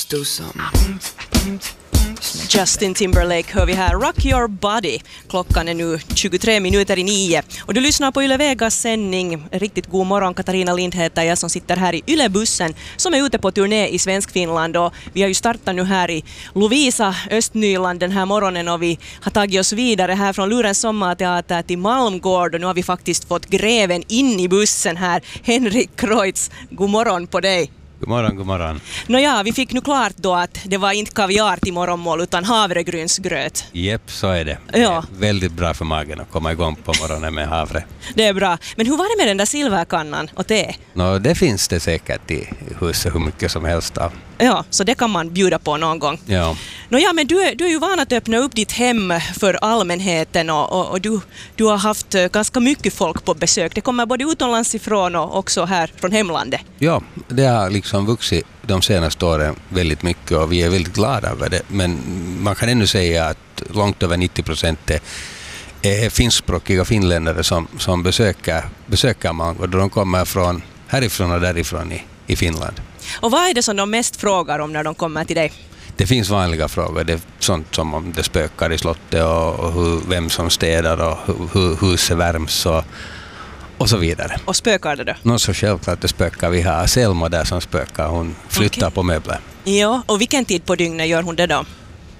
do something. Justin Timberlake hör vi här, Rock Your Body. Klockan är nu 23 minuter i 9. Och du lyssnar på Yle Vegas sändning. Riktigt god morgon, Katarina Lind heter jag som sitter här i Yle-bussen som är ute på turné i Svenskfinland. Och vi har ju startat nu här i Lovisa, Östnyland den här morgonen och vi har tagit oss vidare här från Lurens sommarteater till Malmgård. Och nu har vi faktiskt fått greven in i bussen här. Henrik Kreutz, god morgon på dig. God morgon, god morgon. Nåja, vi fick nu klart då att det var inte kaviar till morgonmål utan havregrynsgröt. Jepp, så är det. Ja. Det är väldigt bra för magen att komma igång på morgonen med havre. Det är bra. Men hur var det med den där silverkannan och te? Det finns det säkert i huset hur mycket som helst av. Ja, så det kan man bjuda på någon gång. Ja. Nåja, men du är ju van att öppna upp ditt hem för allmänheten och du har haft ganska mycket folk på besök. Det kommer både utomlands ifrån och också här från hemlandet. Ja, det har liksom vuxit de senaste åren väldigt mycket och vi är väldigt glada över det. Men man kan ännu säga att långt över 90% är finskspråkiga finländare som besöker Malmgård. De kommer från härifrån och därifrån i Finland. Och vad är det som de mest frågar om när de kommer till dig? Det finns vanliga frågor. Det är sånt som om det spökar i slottet och vem som städar och hur huset värms och så vidare. Och spökar det då? Så självklart det spökar. Vi har Selma där som spökar. Hon flyttar på möbler. Ja, och vilken tid på dygnet gör hon det då?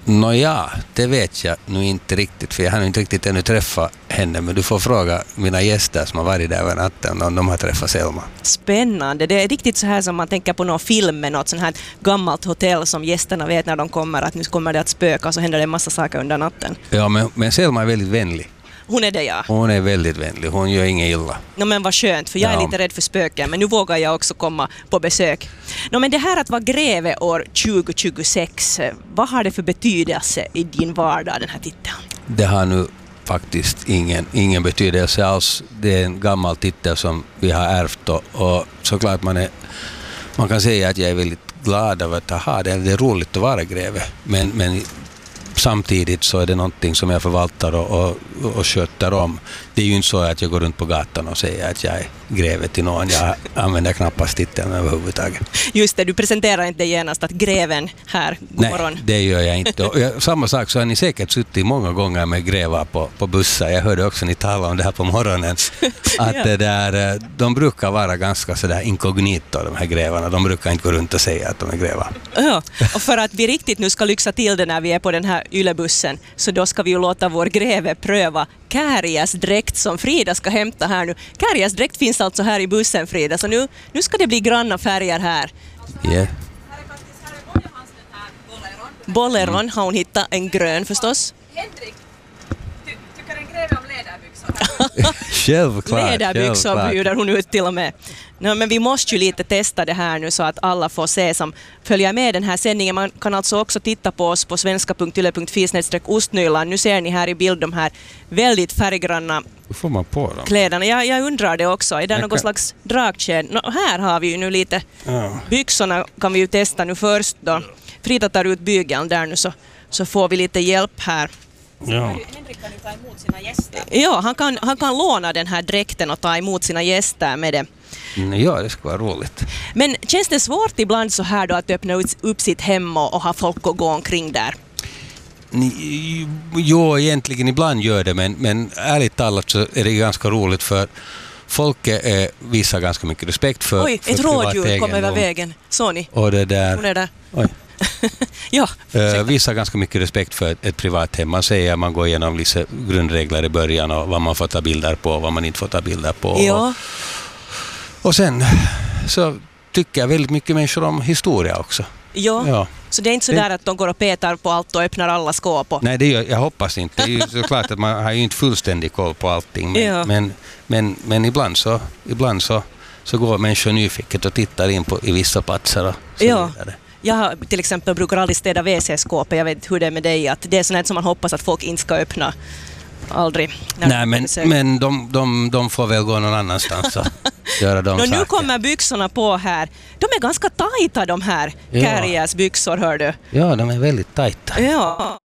Det vet jag nu inte riktigt, för jag har inte riktigt ännu träffat henne, men du får fråga mina gäster som har varit där över natten om de har träffat Selma. Spännande. Det är riktigt så här som man tänker på någon film med något sånt här gammalt hotell som gästerna vet när de kommer att nu kommer det att spöka och så händer det en massa saker under natten. Ja, men Selma är väldigt vänlig. Hon är det, ja. Hon är väldigt vänlig. Hon gör inget illa. Men vad skönt, för jag är lite rädd för spöken, men nu vågar jag också komma på besök. Men det här att vara greve år 2026, vad har det för betydelse i din vardag, den här titeln? Det har nu faktiskt ingen betydelse alls. Det är en gammal titel som vi har ärvt och såklart man kan säga att jag är väldigt glad över att ha det. Det är roligt att vara greve, men samtidigt så är det någonting som jag förvaltar och sköter om. Det är ju inte så att jag går runt på gatan och säger att jag är greve till någon. Jag använder knappast titeln överhuvudtaget. Just det, du presenterar inte genast att greven här, god morgon. Nej, det gör jag inte. Och samma sak så har ni säkert suttit många gånger med grevar på bussar. Jag hörde också ni tala om det här på morgonen. Att ja. De brukar vara ganska sådär inkognito, de här grevarna. De brukar inte gå runt och säga att de är grevar. Ja, och för att vi riktigt nu ska lyxa till det när vi är på den här Yle-bussen, så då ska vi ju låta vår greve pröva Kääriäs dräkt som Frida ska hämta här nu. Kääriäs dräkt finns alltså här i bussen, Frida, så nu ska det bli granna färger här. Yeah. Boleron har hon hittat, en grön förstås. Henrik, tycker en greve om läderbyxor? Självklart. Läderbyxor bjuder hon ut till och med. Men vi måste ju lite testa det här nu så att alla får se som följer med den här sändningen. Man kan alltså också titta på oss på svenska.yle.fi/ostnyland. Nu ser ni här i bild de här väldigt färggranna får man på dem? Kläderna. Jag undrar det också. Är det någon slags dragkedja? Här har vi ju nu lite byxorna kan vi ju testa nu först då. Frida tar ut bygeln där nu så får vi lite hjälp här. Ja. Henrik kan ju ta emot sina gäster. Ja, han kan låna den här dräkten och ta emot sina gäster med det. Ja, det skulle vara roligt. Men känns det svårt ibland så här då att öppna upp sitt hem och ha folk att gå omkring där? Jo, egentligen ibland gör det, men ärligt talat så är det ganska roligt för folk visar ganska mycket respekt för Oj, ett rådjur kom över vägen. Så ni? Och det där. Hon är där. Oj. Ja, visar ganska mycket respekt för ett privat hem. Man säger att man går igenom vissa grundregler i början och vad man får ta bilder på och vad man inte får ta bilder på. Ja. Och sen så tycker jag väldigt mycket människor om historia också. Ja. Så det är inte så där att de går och petar på allt och öppnar alla skåp? Nej, jag hoppas inte. Det är ju såklart att man har ju inte fullständig koll på allting. Men ibland så går människor nyfiket och tittar in på i vissa platser och så vidare. Jag till exempel brukar aldrig städa WC-skåpet. Jag vet hur det är med dig. Att det är sånt som man hoppas att folk inte ska öppna. Aldrig. Nej, men de får väl gå någon annanstans och göra de saker. Nu kommer byxorna på här. De är ganska tajta, de här Kääriäs byxor, hör du. Ja, de är väldigt tajta. Ja.